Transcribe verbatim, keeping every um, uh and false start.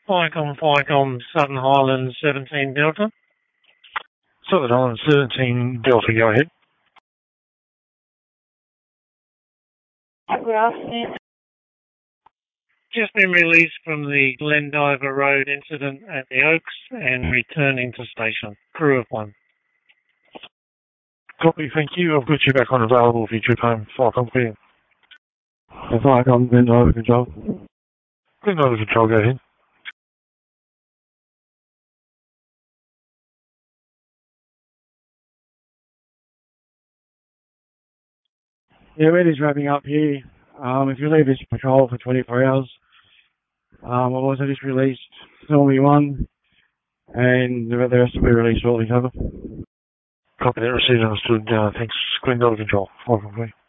Flycom, Flycom, Southern Highlands, seventeen Delta. Southern Highlands, seventeen Delta, go ahead. Good afternoon. Just been released from the Glendiver Road incident at the Oaks and returning to station. Crew of one. Copy, thank you. I've got you back on available for your trip home. Flycom, clear. Flycom, Glendiver Control. Glendiver Control, go ahead. Yeah, we're just wrapping up here. Um, if you leave this patrol for twenty-four hours, um, I've also just released Stormy one, and the rest will be released shortly, cover. Copy that, received, understood. Uh, thanks, Glendiver Control. Flycom, clear.